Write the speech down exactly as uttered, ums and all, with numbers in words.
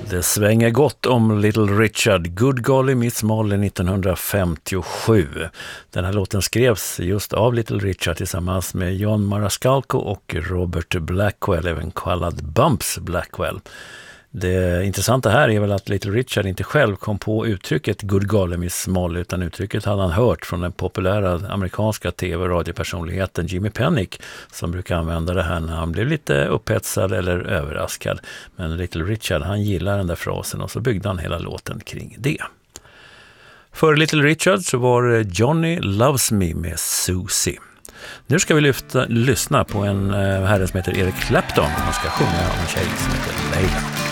Det svänger gott om Little Richard, Good Golly Miss Molly nittonhundrafemtiosju. Den här låten skrevs just av Little Richard tillsammans med John Marascalco och Robert Blackwell, även kallad Bumps Blackwell. Det intressanta här är väl att Little Richard inte själv kom på uttrycket Good Golly Miss Molly, utan uttrycket hade han hört från den populära amerikanska tv- och radiopersonligheten Jimmy Penick, som brukar använda det här när han blev lite upphetsad eller överraskad. Men Little Richard, han gillar den där frasen och så byggde han hela låten kring det. För Little Richard så var Johnny Loves Me med Susie. Nu ska vi lyfta, lyssna på en herre som heter Eric Clapton. Han ska sjunga om en tjej som heter Leila.